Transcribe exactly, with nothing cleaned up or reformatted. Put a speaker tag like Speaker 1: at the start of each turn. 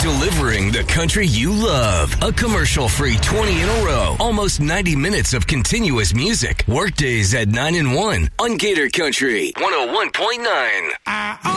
Speaker 1: Delivering the country you love. A commercial-free twenty in a row. Almost ninety minutes of continuous music. Workdays at nine and one on Gator Country one oh one point nine.
Speaker 2: I